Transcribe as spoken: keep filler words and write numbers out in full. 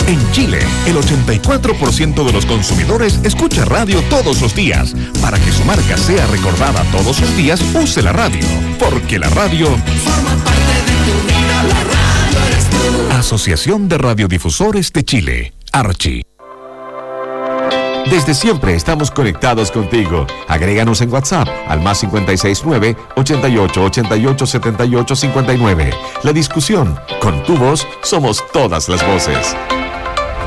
En Chile, el ochenta y cuatro por ciento de los consumidores escucha radio todos los días. Para que su marca sea recordada todos los días, use la radio. Porque la radio forma parte de tu vida, la radio eres tú. Asociación de Radiodifusores de Chile, Archi. Desde siempre estamos conectados contigo. Agréganos en WhatsApp al más cinco seis nueve, ochenta y ocho, ochenta y ocho, setenta y ocho, cincuenta y nueve. La discusión, con tu voz, somos todas las voces.